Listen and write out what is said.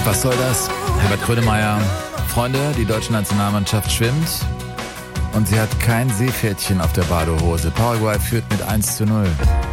Was soll das? Herbert Grönemeyer. Freunde, die deutsche Nationalmannschaft schwimmt und sie hat kein Seepferdchen auf der Badehose. Paraguay führt mit 1:0.